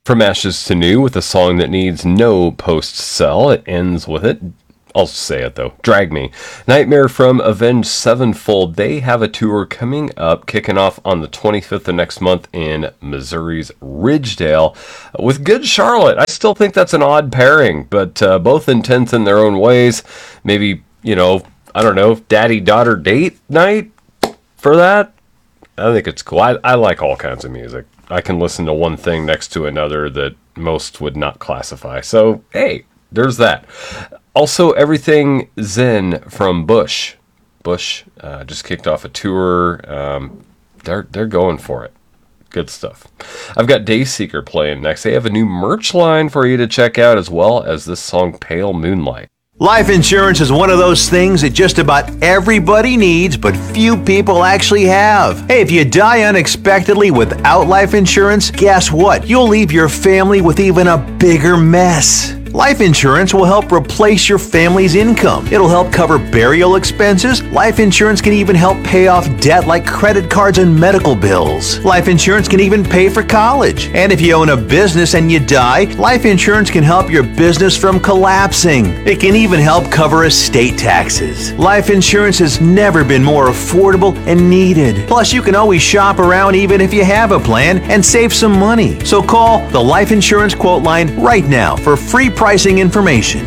From Ashes to New with a song that needs no post-sell. It ends with it. I'll say it though. Drag Me. Nightmare from Avenged Sevenfold. They have a tour coming up, kicking off on the 25th of next month in Missouri's Ridgedale with Good Charlotte. I still think that's an odd pairing, but both intense in their own ways. Maybe, I don't know, daddy-daughter date night for that? I think it's cool. I like all kinds of music. I can listen to one thing next to another that most would not classify. So, hey, there's that. Also, Everything Zen from Bush. Bush just kicked off a tour. They're going for it. Good stuff. I've got Dayseeker playing next. They have a new merch line for you to check out, as well as this song, Pale Moonlight. Life insurance is one of those things that just about everybody needs, but few people actually have. Hey, if you die unexpectedly without life insurance, guess what? You'll leave your family with even a bigger mess. Life insurance will help replace your family's income. It'll help cover burial expenses. Life insurance can even help pay off debt like credit cards and medical bills. Life insurance can even pay for college. And if you own a business and you die, life insurance can help your business from collapsing. It can even help cover estate taxes. Life insurance has never been more affordable and needed. Plus, you can always shop around even if you have a plan and save some money. So call the Life Insurance Quote Line right now for free pricing information.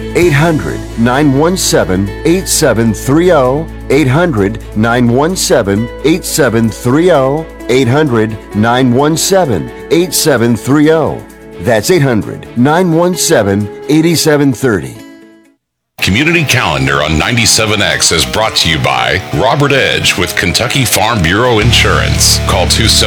800-917-8730. 800-917-8730. 800-917-8730. That's 800-917-8730. Community Calendar on 97X is brought to you by Robert Edge with Kentucky Farm Bureau Insurance. Call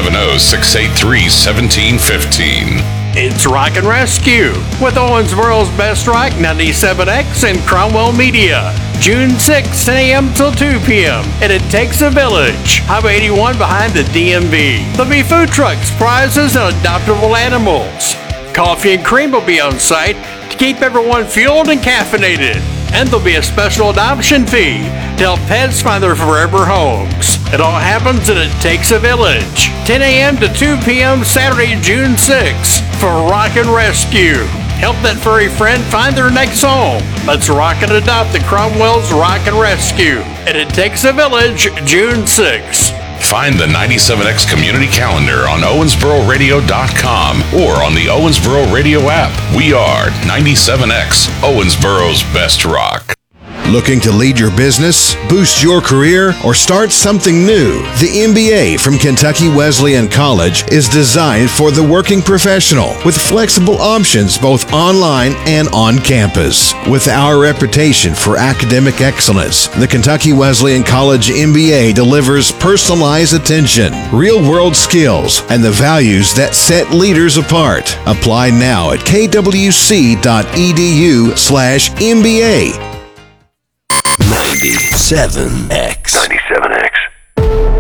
270-683-1715. It's Rock and Rescue with Owensboro's Best Rock, 97X, and Cromwell Media. June 6, 10 a.m. till 2 p.m. And It Takes a Village. Highway 81 behind the DMV. There'll be food trucks, prizes, and adoptable animals. Coffee and cream will be on site to keep everyone fueled and caffeinated. And there'll be a special adoption fee to help pets find their forever homes. It all happens and It Takes a Village. 10 a.m. to 2 p.m. Saturday, June 6th for Rock and Rescue. Help that furry friend find their next home. Let's rock and adopt the Cromwell's Rock and Rescue. And It Takes a Village, June 6th. Find the 97X Community Calendar on OwensboroRadio.com or on the Owensboro Radio app. We are 97X, Owensboro's Best Rock. Looking to lead your business, boost your career, or start something new? The MBA from Kentucky Wesleyan College is designed for the working professional with flexible options both online and on campus. With our reputation for academic excellence, the Kentucky Wesleyan College MBA delivers personalized attention, real-world skills, and the values that set leaders apart. Apply now at kwc.edu/MBA. 97X. 97.